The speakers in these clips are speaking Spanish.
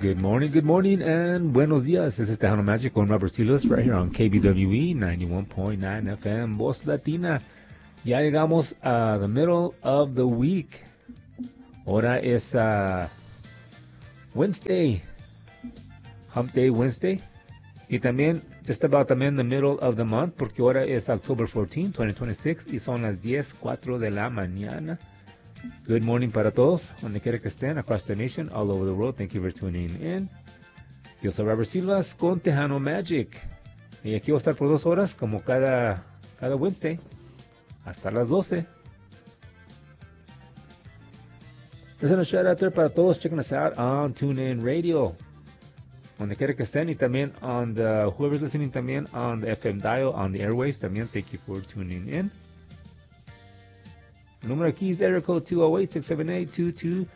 good morning, and buenos dias. This is Tejano Magic con Robert Silas right here on KBWE 91.9 FM, Voz Latina. Ya llegamos a the middle of the week. Ahora es Wednesday, Hump Day Wednesday. Y también, just about también the middle of the month, porque ahora es October 14, 2026, y son las 10:04 de la mañana. Good morning para todos, donde quiera que estén, across the nation, all over the world. Thank you for tuning in. Yo soy Robert Silvas con Tejano Magic. Y aquí voy a estar por 2 horas, como cada Wednesday, hasta las 12. There's a shout out there para todos checking us out on TuneIn Radio, donde quiera que estén, y también on the, whoever's listening también on the FM dial, on the airwaves, también thank you for tuning in. El número aquí es area code 208-678-2280,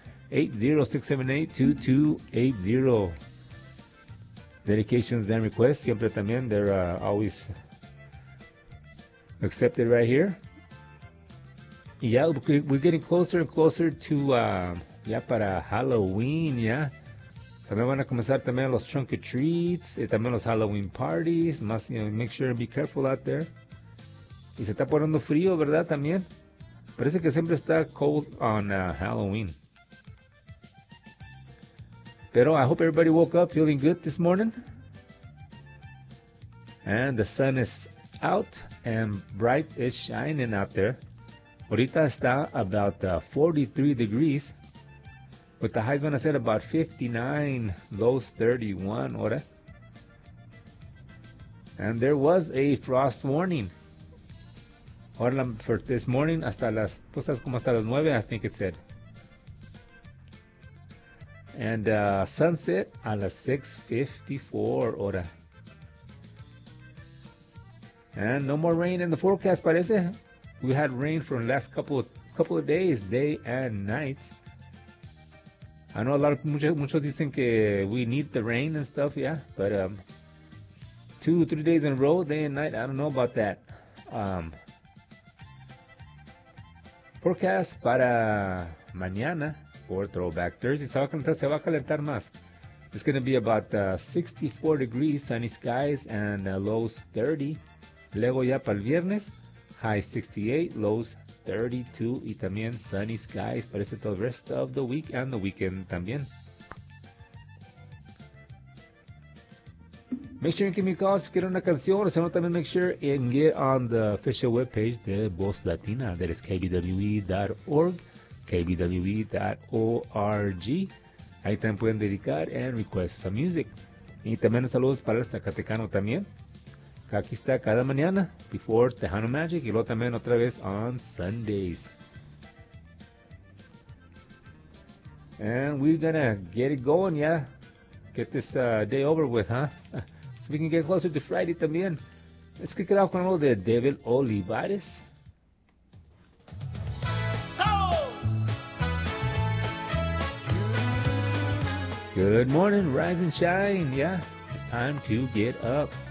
678-2280. Dedications and requests, siempre también, they're always accepted right here. Y ya, we're getting closer and closer to, ya para Halloween, ya. También van a comenzar también los trunk or treats, y también los Halloween parties. Más, make sure and be careful out there. Y se está poniendo frío, ¿verdad? También. Parece que siempre está cold on Halloween. Pero I hope everybody woke up feeling good this morning. And the sun is out and bright is shining out there. Ahorita está about 43 degrees. With the highs van a ser about 59, lows 31 ahora. And there was a frost warning. Ahora for this morning hasta las 9, I think it said. And sunset a las 6:54 hora. And no more rain in the forecast, parece. We had rain for the last couple of days, day and night. I know muchos dicen que we need the rain and stuff, yeah. But 2-3 days in a row, day and night, I don't know about that. Forecast para mañana, or Throwback Thursday, se va a calentar más. It's going to be about 64 degrees, sunny skies, and lows 30. Luego ya para el viernes, high 68, lows 32, y también sunny skies, parece todo el rest of the week and the weekend también. Make sure and give me a call si quieren una canción, o si no, también make sure and get on the official webpage de Voz Latina, that is kbwe.org, kbwe.org. Ahí también pueden dedicar and request some music. Y también saludos para el Zacatecano también, que aquí está cada mañana, before Tejano Magic, y luego también otra vez on Sundays. And we're gonna get it going, yeah. Get this day over with, huh? So we can get closer to Friday también. Let's kick it off con algo de David Olivares. Good morning, rise and shine, yeah. It's time to get up.